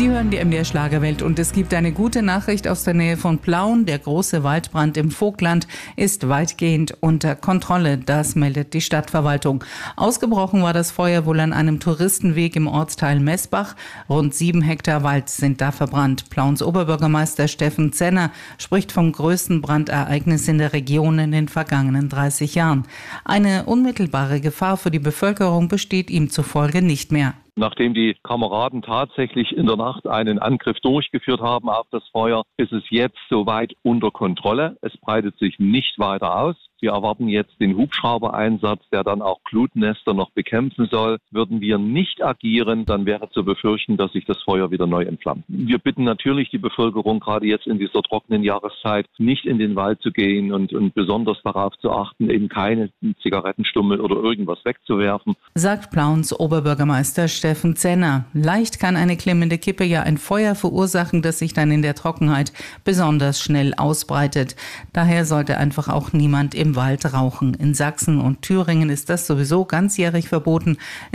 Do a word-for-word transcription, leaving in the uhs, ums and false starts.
Sie hören die M D R Schlagerwelt und es gibt eine gute Nachricht aus der Nähe von Plauen. Der große Waldbrand im Vogtland ist weitgehend unter Kontrolle. Das meldet die Stadtverwaltung. Ausgebrochen war das Feuer wohl an einem Touristenweg im Ortsteil Messbach. Rund sieben Hektar Wald sind da verbrannt. Plauens Oberbürgermeister Steffen Zenner spricht vom größten Brandereignis in der Region in den vergangenen dreißig Jahren. Eine unmittelbare Gefahr für die Bevölkerung besteht ihm zufolge nicht mehr. Nachdem die Kameraden tatsächlich in der Nacht einen Angriff durchgeführt haben auf das Feuer, ist es jetzt soweit unter Kontrolle. Es breitet sich nicht weiter aus. Wir erwarten jetzt den Hubschrauber-Einsatz, der dann auch Glutnester noch bekämpfen soll. Würden wir nicht agieren, dann wäre zu befürchten, dass sich das Feuer wieder neu entflammt. Wir bitten natürlich die Bevölkerung, gerade jetzt in dieser trockenen Jahreszeit, nicht in den Wald zu gehen und, und besonders darauf zu achten, eben keine Zigarettenstummel oder irgendwas wegzuwerfen. Sagt Plauens Oberbürgermeister Steffen Zenner. Leicht kann eine klemmende Kippe ja ein Feuer verursachen, das sich dann in der Trockenheit besonders schnell ausbreitet. Daher sollte einfach auch niemand im Wald rauchen. In Sachsen und Thüringen ist das sowieso ganzjährig verboten.